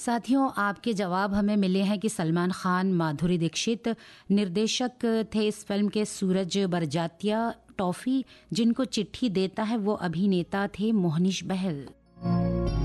साथियों, आपके जवाब हमें मिले हैं कि सलमान खान, माधुरी दीक्षित निर्देशक थे इस फिल्म के। सूरज बरजात्या, टॉफी जिनको चिट्ठी देता है वो अभिनेता थे मोहनीश बहल।